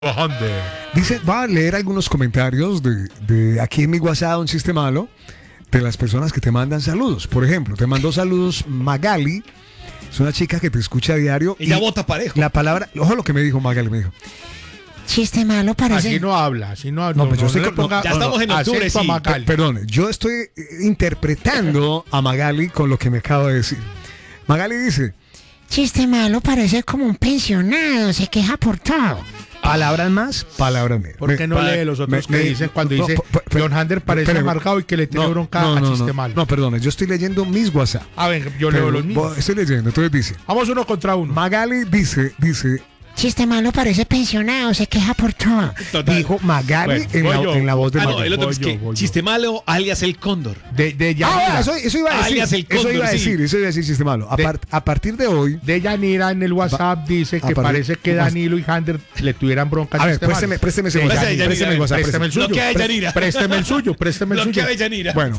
Dice, va a leer algunos comentarios de aquí en mi WhatsApp, un chiste malo, de las personas que te mandan saludos. Por ejemplo, te mandó saludos Magali, es una chica que te escucha a diario. Ella vota parejo. La palabra, ojo lo que me dijo Magali, me dijo. Chiste malo parece. Así no habla, así no habla. No, pues yo estoy ya estamos en octubre, sí. Perdón, yo estoy interpretando a Magali con lo que me acaba de decir. Magali dice, Chiste malo parece como un pensionado, se queja por todo. palabras más, palabras menos. ¿Por qué no lee los otros que dicen cuando dice John Hander parece amargado y que le tiene bronca a chiste malo? No, perdón, yo estoy leyendo mis WhatsApp. A ver, yo leo los míos. Estoy leyendo, entonces dice. Vamos uno contra uno. Magali dice. Chiste malo parece pensionado, se queja por todo. Total. Dijo Magali en la voz de Magali. El otro es que chiste malo, alias el cóndor. De Yanira. Eso iba a decir. Alias el cóndor, Eso iba a decir chiste malo. A partir de hoy. De Yanira en el WhatsApp dice que parece que Danilo y Hander le tuvieran bronca. A ver, présteme ese WhatsApp. Présteme el WhatsApp. Présteme el suyo. Lo que hay Yanira. Présteme el suyo. Lo que hay Yanira. Bueno,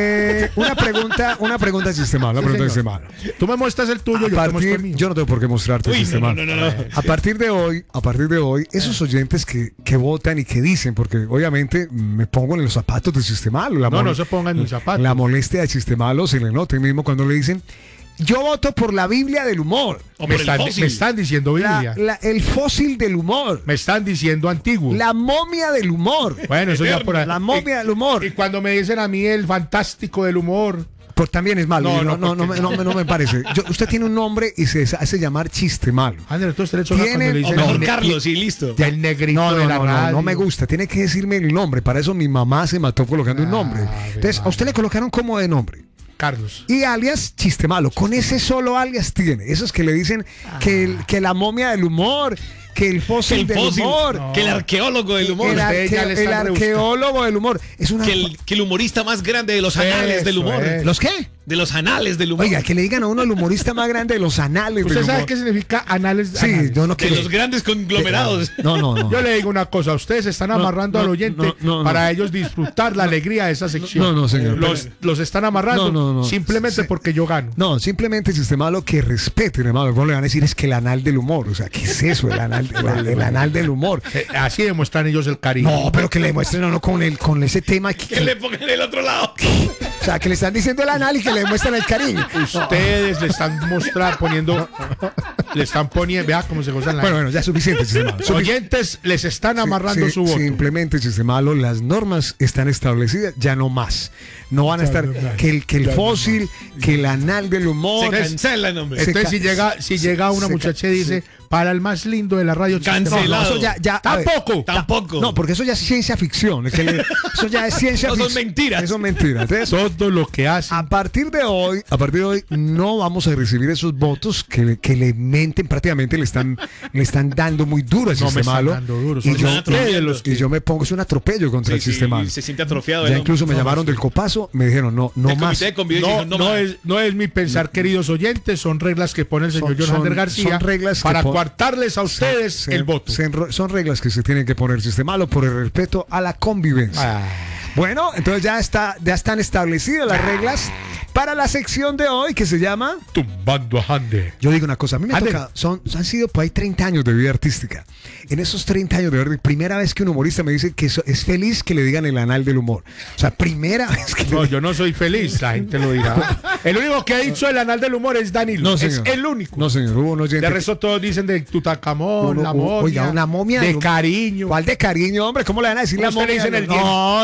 una pregunta chiste malo. Una pregunta chiste malo. Tú me muestras el tuyo, yo te muestro el mío. Yo no tengo por qué mostrarte el chiste malo. No. A partir de hoy, esos oyentes que votan y que dicen, porque obviamente me pongo en los zapatos del chiste malo. No se pongan en mis zapatos. La molestia del chiste malo se le nota mismo cuando le dicen, yo voto por la Biblia del humor. Me están diciendo Biblia. El fósil del humor. Me están diciendo antiguo. La momia del humor. Bueno, eso ya por ahí. La momia del humor. Y cuando me dicen a mí el fantástico del humor. Pues también es malo. No No, me parece. Usted tiene un nombre y se hace llamar chiste malo. André, entonces le cuando le dicen mejor Carlos, y listo. del negrito de la radio. No me gusta. Tiene que decirme el nombre. Para eso mi mamá se mató colocando un nombre. Entonces, a usted le colocaron como de nombre. Carlos. Y alias chiste malo. Con ese solo alias tiene. Esos que le dicen que la momia del humor, que el fósil del humor, que el arqueólogo del humor, el arqueólogo del humor. Es una... que el humorista más grande de los anales del humor. ¿Los qué? De los anales del humor. Oiga, que le digan a uno el humorista más grande de los anales del humor. ¿Usted sabe qué significa anales? Sí, anales? yo no de los grandes conglomerados. No. Yo le digo una cosa, ustedes están amarrando al oyente para ellos disfrutar la alegría de esa sección. No, señor. Los están amarrando simplemente porque yo gano. No, simplemente chiste malo que respeten, hermano. ¿Cómo le van a decir? Es que el anal del humor. O sea, ¿qué es eso? El anal del humor. Así demuestran ellos el cariño. No, pero que le demuestren a uno con ese tema. Que le pongan el otro lado. O sea, que le están diciendo el anal y que le demuestran el cariño. Ustedes le están poniendo, vea cómo se gozan la. Bueno, ya es suficiente, chiste malo. Los oyentes les están amarrando su voto. Simplemente, chiste malo, las normas están establecidas, ya no más. No van a estar que el fósil, que el anal del humor. Se cancela el nombre. Entonces, si llega una muchacha y dice, para el más lindo de la radio, cancelado. No, eso Tampoco. No, porque eso ya es ciencia ficción. Eso ya es ciencia ficción. Son mentiras. Eso es mentira. Entonces, todo lo que hacen. A partir de hoy, no vamos a recibir esos votos que le menten, prácticamente le están dando muy duro al chiste malo. Y yo me pongo, es un atropello contra el chiste malo. Se siente atrofiado. Ya incluso me llamaron del copazo, me dijeron no más. No es mi pensar, queridos oyentes, son reglas que pone el señor John Hander García son reglas para coartarles a ustedes el voto. Son reglas que se tienen que poner chiste malo por el respeto a la convivencia. Bueno, entonces ya están establecidas las reglas para la sección de hoy que se llama Tumbando a Hander. Yo digo una cosa, a mí me ha tocado, han sido por ahí 30 años de vida artística. En esos 30 años de vida, primera vez que un humorista me dice que es feliz que le digan el anal del humor. O sea, primera vez que... No, yo no soy feliz, la gente lo dirá. El único que ha dicho el anal del humor es Danilo. No, señor. Es el único. No, señor, hubo un oyente. De resto todos dicen de Tutankamón, la momia. Oiga, una momia. De cariño. ¿Cuál de cariño, hombre? ¿Cómo le van a decir la momia? Dicen el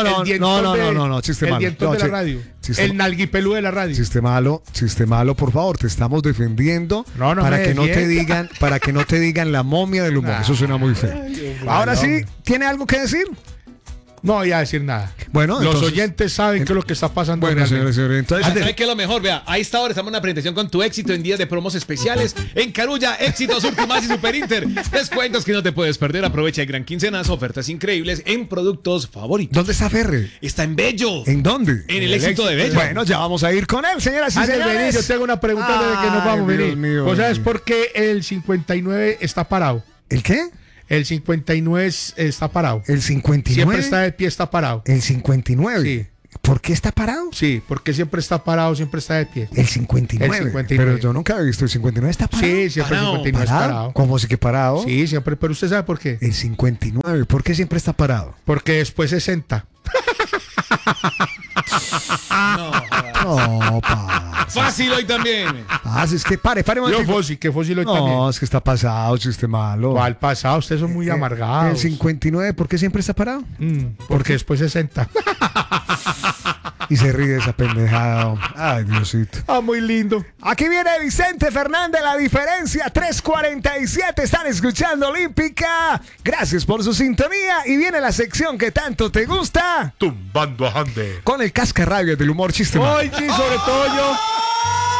No, chiste malo. El dientón de la radio. El nalguipelú de la radio. Chiste malo, por favor, te estamos defendiendo para que no te digan la momia del humor. Eso suena muy feo. Ahora sí, ¿tiene algo que decir? No voy a decir nada. Bueno, los oyentes saben qué es lo que está pasando. Bueno, señores, entonces, ¿sabe qué es lo mejor? Vea, a esta hora estamos en una presentación con tu éxito en días de promos especiales en Carulla, Éxitos, Ultimas y Super Inter. Descuentos que no te puedes perder. Aprovecha el gran quincenazo, ofertas increíbles en productos favoritos. ¿Dónde está Ferre? Está en Bello. ¿En dónde? En el éxito de Bello. Bueno, ya vamos a ir con él, señoras y señores. Yo tengo una pregunta desde que nos vamos a venir. ¿Vos sabes por qué el 59 está parado? ¿El qué? El 59 está parado. ¿El 59? Siempre está de pie, está parado. ¿El 59? Sí. ¿Por qué está parado? Sí, porque siempre está parado, siempre está de pie. El 59. El 59. Pero yo nunca he visto el 59 está parado. Sí, siempre el 59 está parado. ¿Cómo así que parado? Sí, siempre, pero usted sabe por qué. El 59, ¿por qué siempre está parado? Porque después 60. No, pa. Fácil hoy también. Es que pare un Yo momentico. fósil, que fósil hoy No, también. es que está pasado, chiste malo. ¿Cuál pasado? Ustedes son muy amargados. El 59, ¿por qué siempre está parado? Porque después 60. Y se ríe de esa pendejada. Ay, Diosito. Muy lindo. Aquí viene Vicente Fernández, la diferencia 3:47. Están escuchando Olímpica. Gracias por su sintonía. Y viene la sección que tanto te gusta. Tumbando a Hande. Con el cascarrabias del humor chiste malo. Ay, sí, sobre todo yo.